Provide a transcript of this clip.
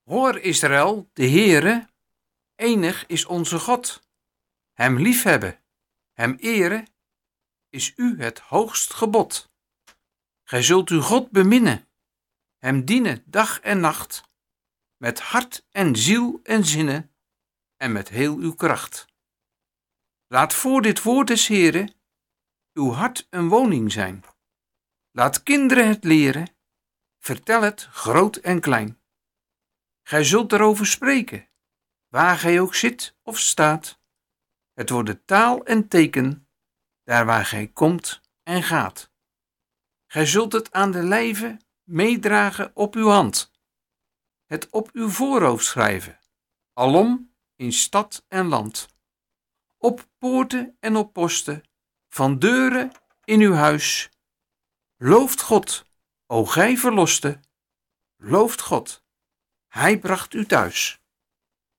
Hoor Israël, de Heere, enig is onze God. Hem liefhebben, hem eren, is u het hoogst gebod. Gij zult uw God beminnen, hem dienen dag en nacht, met hart en ziel en zinnen, en met heel uw kracht. Laat voor dit woord des Heere uw hart een woning zijn. Laat kinderen het leren, vertel het groot en klein. Gij zult erover spreken, waar gij ook zit of staat. Het wordt de taal en teken, daar waar gij komt en gaat. Gij zult het aan de lijve meedragen op uw hand, het op uw voorhoofd schrijven, alom in stad en land. Op poorten en op posten, van deuren in uw huis. Looft God, o gij verloste, looft God, hij bracht u thuis.